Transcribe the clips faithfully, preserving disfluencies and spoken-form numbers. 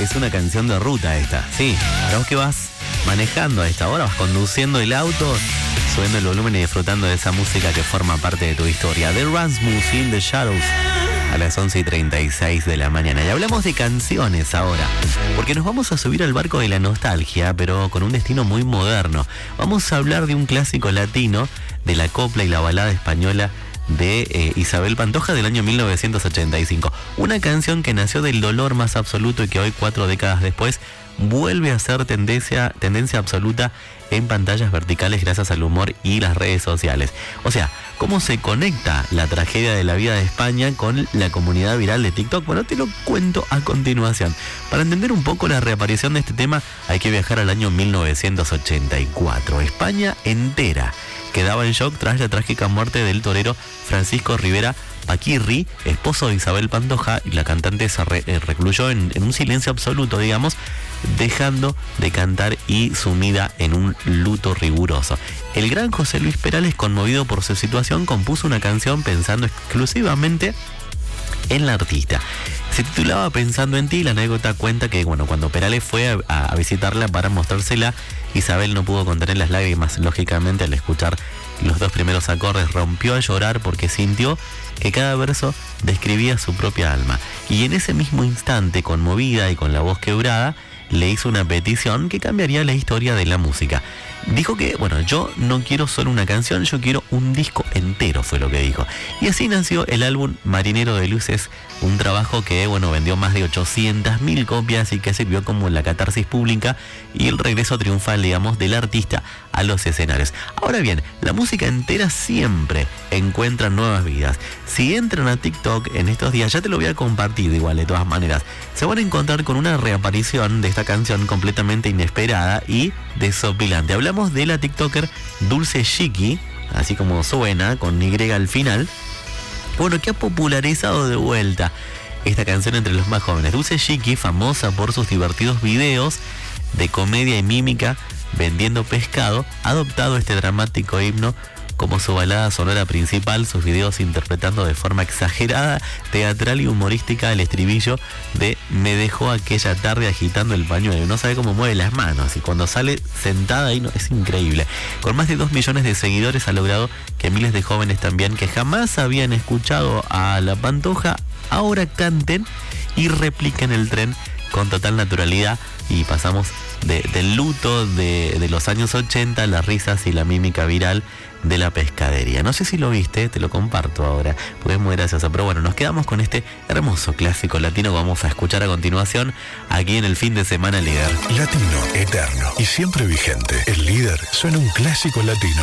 es una canción de ruta esta, sí. Para vos que vas manejando a esta hora, vas conduciendo el auto, subiendo el volumen y disfrutando de esa música que forma parte de tu historia. The Rasmus in the Shadows, a las once y treinta y seis de la mañana. Y hablamos de canciones ahora, porque nos vamos a subir al barco de la nostalgia, pero con un destino muy moderno. Vamos a hablar de un clásico latino, de la copla y la balada española de eh, Isabel Pantoja del año mil novecientos ochenta y cinco. Una canción que nació del dolor más absoluto y que hoy, cuatro décadas después, vuelve a ser tendencia, tendencia absoluta en pantallas verticales gracias al humor y las redes sociales. O sea, ¿cómo se conecta la tragedia de la vida de España con la comunidad viral de TikTok? Bueno, te lo cuento a continuación. Para entender un poco la reaparición de este tema, hay que viajar al año mil novecientos ochenta y cuatro. España entera quedaba en shock tras la trágica muerte del torero Francisco Rivera Paquirri, esposo de Isabel Pantoja, y la cantante se re, eh, recluyó en, en un silencio absoluto, digamos, dejando de cantar y sumida en un luto riguroso. El gran José Luis Perales, conmovido por su situación, compuso una canción pensando exclusivamente en la artista. Se titulaba Pensando en ti. La anécdota cuenta que, bueno, cuando Perales fue a, a visitarla para mostrársela, Isabel no pudo contener las lágrimas. Lógicamente, al escuchar los dos primeros acordes, rompió a llorar porque sintió que cada verso describía su propia alma. Y en ese mismo instante, conmovida y con la voz quebrada, le hizo una petición que cambiaría la historia de la música. Dijo que, bueno, yo no quiero solo una canción, yo quiero un disco entero, fue lo que dijo. Y así nació el álbum Marinero de Luces, un trabajo que, bueno, vendió más de ochocientas mil copias y que sirvió como la catarsis pública y el regreso triunfal, digamos, del artista a los escenarios. Ahora bien, la música entera siempre encuentra nuevas vidas. Si entran a TikTok en estos días, ya te lo voy a compartir igual de todas maneras, se van a encontrar con una reaparición de esta canción completamente inesperada y desopilante. Hablamos de la TikToker Dulce Chiqui, así como suena, con Y al final, bueno, que ha popularizado de vuelta esta canción entre los más jóvenes. Dulce Chiqui, famosa por sus divertidos videos de comedia y mímica vendiendo pescado, ha adoptado este dramático himno como su balada sonora principal, sus videos interpretando de forma exagerada, teatral y humorística el estribillo de "Me dejó aquella tarde agitando el pañuelo". No sabe cómo mueve las manos y cuando sale sentada ahí, no, es increíble. Con más de dos millones de seguidores ha logrado que miles de jóvenes también que jamás habían escuchado a la Pantoja ahora canten y repliquen el tren con total naturalidad, y pasamos de, del luto de, de los años ochenta, las risas y la mímica viral de la pescadería. No sé si lo viste, te lo comparto ahora, porque es muy gracioso. Pero bueno, nos quedamos con este hermoso clásico latino que vamos a escuchar a continuación aquí en el fin de semana líder. Latino, eterno y siempre vigente. El líder suena un clásico latino.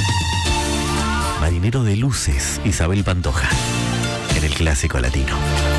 Marinero de Luces, Isabel Pantoja, en el clásico latino.